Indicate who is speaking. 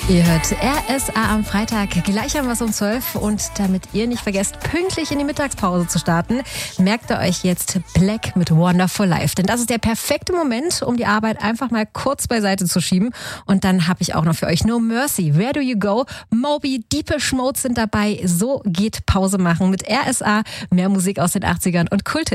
Speaker 1: Ihr hört RSA am Freitag, gleich haben wir es um 12 und damit ihr nicht vergesst, pünktlich in die Mittagspause zu starten, merkt ihr euch jetzt Black mit Wonderful Life. Denn das ist der perfekte Moment, um die Arbeit einfach mal kurz beiseite zu schieben. Und dann habe ich auch noch für euch No Mercy, Where Do You Go, Moby, Deepish Mode sind dabei. So geht Pause machen mit RSA, mehr Musik aus den 80ern und Kult.